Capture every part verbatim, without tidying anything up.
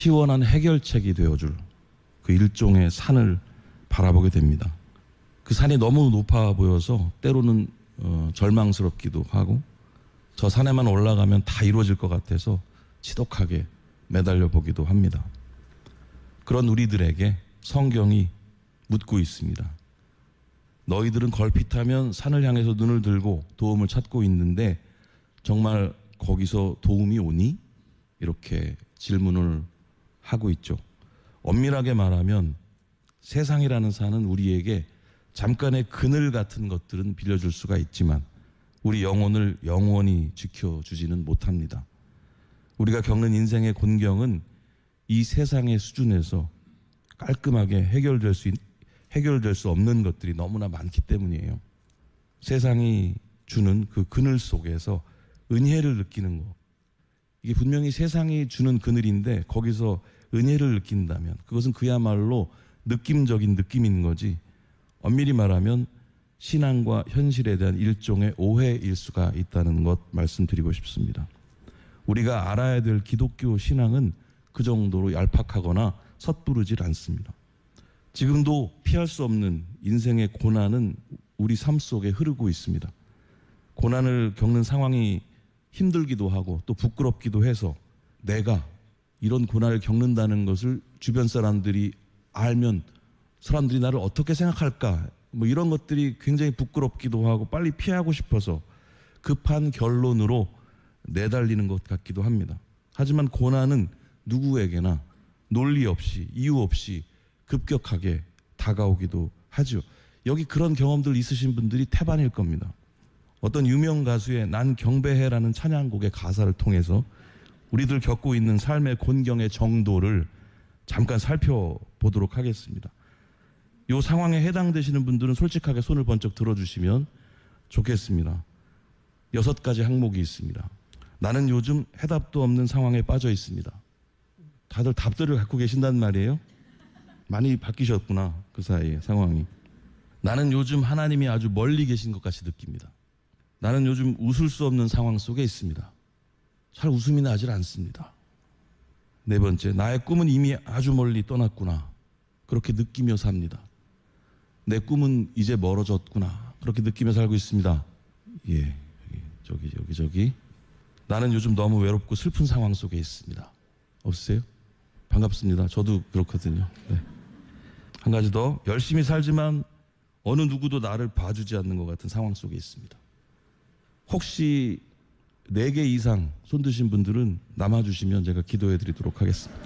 시원한 해결책이 되어줄 그 일종의 산을 바라보게 됩니다. 그 산이 너무 높아 보여서 때로는 어, 절망스럽기도 하고 저 산에만 올라가면 다 이루어질 것 같아서 지독하게 매달려 보기도 합니다. 그런 우리들에게 성경이 묻고 있습니다. 너희들은 걸핏하면 산을 향해서 눈을 들고 도움을 찾고 있는데 정말 거기서 도움이 오니? 이렇게 질문을 하고 있죠. 엄밀하게 말하면 세상이라는 산은 우리에게 잠깐의 그늘 같은 것들은 빌려줄 수가 있지만 우리 영혼을 영원히 지켜주지는 못합니다. 우리가 겪는 인생의 곤경은 이 세상의 수준에서 깔끔하게 해결될 수, 해결될 수 없는 것들이 너무나 많기 때문이에요. 세상이 주는 그 그늘 속에서 은혜를 느끼는 것. 이게 분명히 세상이 주는 그늘인데 거기서 은혜를 느낀다면 그것은 그야말로 느낌적인 느낌인 거지 엄밀히 말하면 신앙과 현실에 대한 일종의 오해일 수가 있다는 것 말씀드리고 싶습니다. 우리가 알아야 될 기독교 신앙은 그 정도로 얄팍하거나 섣부르질 않습니다. 지금도 피할 수 없는 인생의 고난은 우리 삶 속에 흐르고 있습니다. 고난을 겪는 상황이 힘들기도 하고 또 부끄럽기도 해서 내가 이런 고난을 겪는다는 것을 주변 사람들이 알면 사람들이 나를 어떻게 생각할까 뭐 이런 것들이 굉장히 부끄럽기도 하고 빨리 피하고 싶어서 급한 결론으로 내달리는 것 같기도 합니다. 하지만 고난은 누구에게나 논리 없이 이유 없이 급격하게 다가오기도 하죠. 여기 그런 경험들 있으신 분들이 태반일 겁니다. 어떤 유명 가수의 난 경배해라는 찬양곡의 가사를 통해서 우리들 겪고 있는 삶의 곤경의 정도를 잠깐 살펴보도록 하겠습니다. 이 상황에 해당되시는 분들은 솔직하게 손을 번쩍 들어주시면 좋겠습니다. 여섯 가지 항목이 있습니다. 나는 요즘 해답도 없는 상황에 빠져 있습니다. 다들 답들을 갖고 계신단 말이에요. 많이 바뀌셨구나, 그 사이에 상황이. 나는 요즘 하나님이 아주 멀리 계신 것 같이 느낍니다. 나는 요즘 웃을 수 없는 상황 속에 있습니다. 잘 웃음이 나질 않습니다. 네 번째, 나의 꿈은 이미 아주 멀리 떠났구나. 그렇게 느끼며 삽니다. 내 꿈은 이제 멀어졌구나. 그렇게 느끼며 살고 있습니다. 예, 여기, 저기, 여기, 저기. 나는 요즘 너무 외롭고 슬픈 상황 속에 있습니다. 없으세요? 반갑습니다. 저도 그렇거든요. 네. 한 가지 더, 열심히 살지만 어느 누구도 나를 봐주지 않는 것 같은 상황 속에 있습니다. 혹시 네 개 이상 손 드신 분들은 남아주시면 제가 기도해 드리도록 하겠습니다.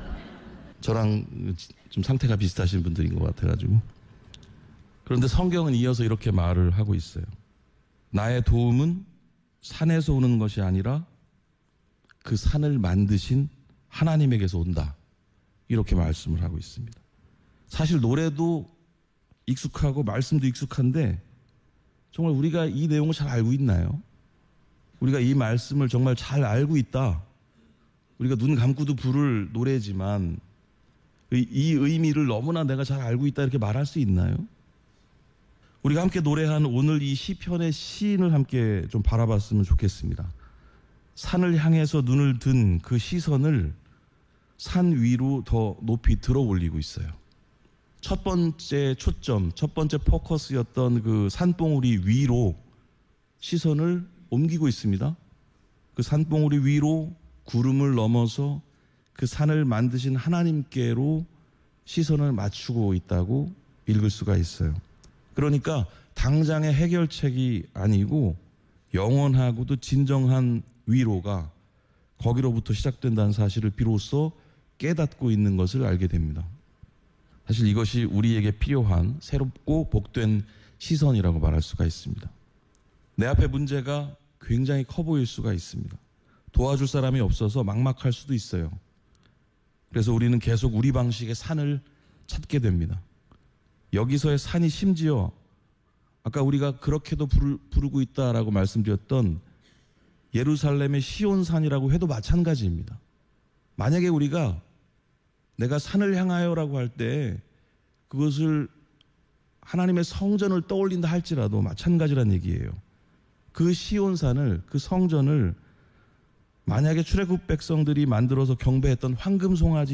저랑 좀 상태가 비슷하신 분들인 것 같아가지고. 그런데 성경은 이어서 이렇게 말을 하고 있어요. 나의 도움은 산에서 오는 것이 아니라 그 산을 만드신 하나님에게서 온다. 이렇게 말씀을 하고 있습니다. 사실 노래도 익숙하고 말씀도 익숙한데 정말 우리가 이 내용을 잘 알고 있나요? 우리가 이 말씀을 정말 잘 알고 있다. 우리가 눈 감고도 부를 노래지만 이 의미를 너무나 내가 잘 알고 있다 이렇게 말할 수 있나요? 우리가 함께 노래한 오늘 이 시편의 시인을 함께 좀 바라봤으면 좋겠습니다. 산을 향해서 눈을 든 그 시선을 산 위로 더 높이 들어 올리고 있어요. 첫 번째 초점, 첫 번째 포커스였던 그 산봉우리 위로 시선을 옮기고 있습니다. 그 산봉우리 위로 구름을 넘어서 그 산을 만드신 하나님께로 시선을 맞추고 있다고 읽을 수가 있어요. 그러니까 당장의 해결책이 아니고 영원하고도 진정한 위로가 거기로부터 시작된다는 사실을 비로소 깨닫고 있는 것을 알게 됩니다. 사실 이것이 우리에게 필요한 새롭고 복된 시선이라고 말할 수가 있습니다. 내 앞에 문제가 굉장히 커 보일 수가 있습니다. 도와줄 사람이 없어서 막막할 수도 있어요. 그래서 우리는 계속 우리 방식의 산을 찾게 됩니다. 여기서의 산이 심지어 아까 우리가 그렇게도 부르, 부르고 있다라고 말씀드렸던 예루살렘의 시온산이라고 해도 마찬가지입니다. 만약에 우리가 내가 산을 향하여라고 할 때 그것을 하나님의 성전을 떠올린다 할지라도 마찬가지란 얘기예요. 그 시온산을, 그 성전을 만약에 출애굽 백성들이 만들어서 경배했던 황금 송아지